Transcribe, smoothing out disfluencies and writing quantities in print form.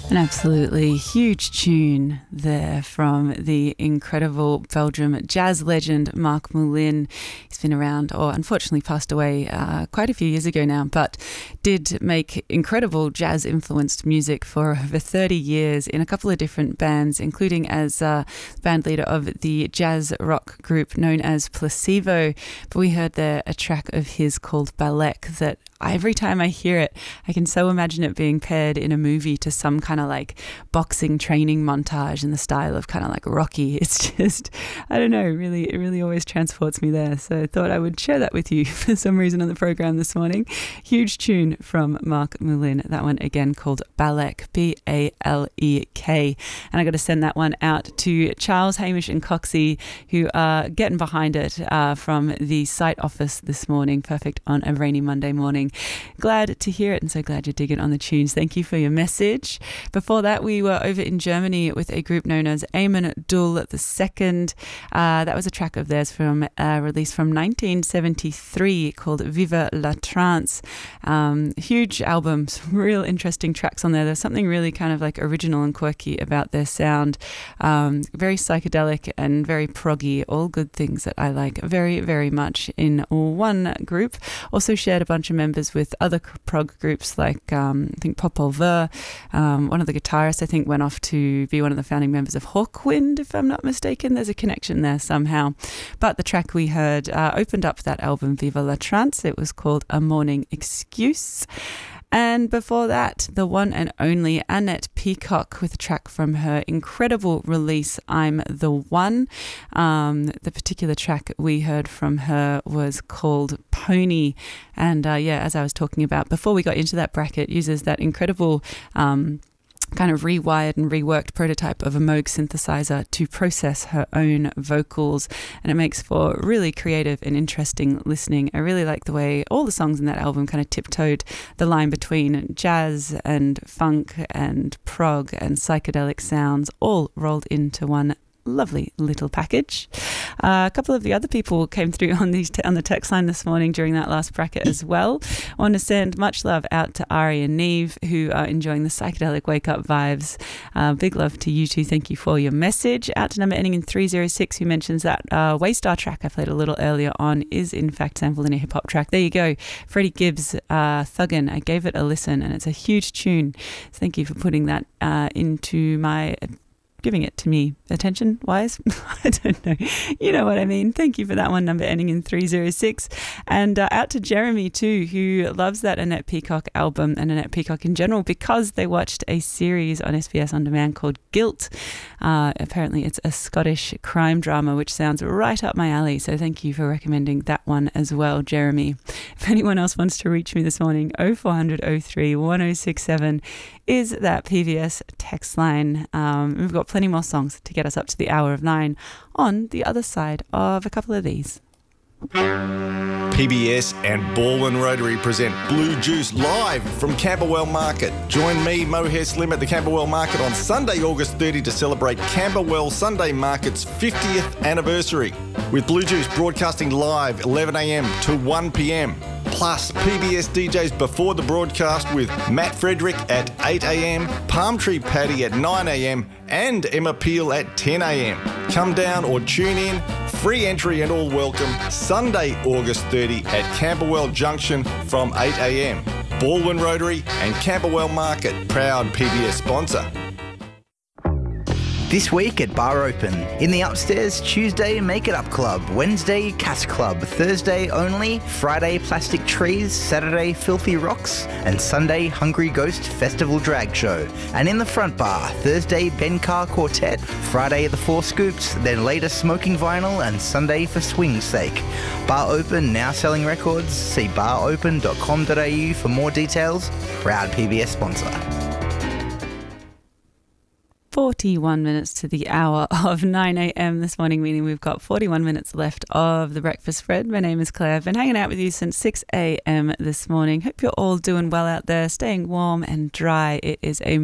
An absolutely huge tune there from the incredible Belgium jazz legend Marc Moulin. He's been around, or unfortunately passed away quite a few years ago now, but did make incredible jazz-influenced music for over 30 years in a couple of different bands, including as band leader of the jazz rock group known as Placebo. But we heard there a track of his called Balek that every time I hear it, I can so imagine it being paired in a movie to some kind of like boxing training montage in the style of kind of like Rocky. It's just, I don't know, it really always transports me there. So I thought I would share that with you for some reason on the program this morning. Huge tune from Marc Moulin. That one again called Balek, B-A-L-E-K. And I got to send that one out to Charles, Hamish and Coxie, who are getting behind it from the site office this morning. Perfect on a rainy Monday morning. Glad to hear it, and so glad you're digging on the tunes. Thank you for your message. Before that, we were over in Germany with a group known as Amen Dul II. That was a track of theirs from released from 1973 called Vive la Trance. Huge album, some real interesting tracks on there. There's something really kind of like original and quirky about their sound. Very psychedelic and very proggy, all good things that I like very, very much in one group. Also shared a bunch of members with other prog groups like I think Popol Vuh. One of the guitarists I think went off to be one of the founding members of Hawkwind, if I'm not mistaken. There's a connection there somehow. But the track we heard opened up that album Viva la Trance. It was called A Morning Excuse. And before that, the one and only Annette Peacock with a track from her incredible release, I'm the One. The particular track we heard from her was called Pony. And as I was talking about before we got into that bracket, uses that incredible kind of rewired and reworked prototype of a Moog synthesizer to process her own vocals, and it makes for really creative and interesting listening. I really like the way all the songs in that album kind of tiptoed the line between jazz and funk and prog and psychedelic sounds all rolled into one lovely little package. A couple of the other people came through on the text line this morning during that last bracket as well. I want to send much love out to Ari and Neve, who are enjoying the psychedelic wake-up vibes. Big love to you two. Thank you for your message. Out to number ending in 306, who mentions that Waystar track I played a little earlier on is in fact sampled in a hip-hop track. There you go. Freddie Gibbs, Thuggin'. I gave it a listen, and it's a huge tune. So thank you for putting that into my... giving it to me attention-wise. I don't know. You know what I mean. Thank you for that one, number ending in 306. And out to Jeremy too, who loves that Annette Peacock album and Annette Peacock in general because they watched a series on SBS On Demand called Guilt. Apparently it's a Scottish crime drama, which sounds right up my alley. So thank you for recommending that one as well, Jeremy. If anyone else wants to reach me this morning, 0400 03 1067 is that PBS text line. We've got plenty more songs to get us up to the hour of 9 on the other side of a couple of these. PBS and Baldwin Rotary present Blue Juice live from Camberwell Market. Join me, Mohair Slim, at the Camberwell Market on Sunday, August 30 to celebrate Camberwell Sunday Market's 50th anniversary, with Blue Juice broadcasting live 11am to 1pm. Plus, PBS DJs before the broadcast with Matt Frederick at 8am, Palm Tree Paddy at 9am, and Emma Peel at 10am. Come down or tune in. Free entry and all welcome. Sunday, August 30 at Camberwell Junction from 8am. Baldwin Rotary and Camberwell Market, proud PBS sponsor. This week at Bar Open. In the upstairs, Tuesday Make It Up Club, Wednesday Cass Club, Thursday Only, Friday Plastic Trees, Saturday Filthy Rocks, and Sunday Hungry Ghost Festival Drag Show. And in the front bar, Thursday Ben Carr Quartet, Friday The Four Scoops, then later Smoking Vinyl, and Sunday for Swing's Sake. Bar Open now selling records. See baropen.com.au for more details. Proud PBS sponsor. 41 minutes to the hour of 9am this morning, meaning we've got 41 minutes left of the breakfast spread. My name is Claire. I've been hanging out with you since 6am this morning. Hope you're all doing well out there, staying warm and dry. It is a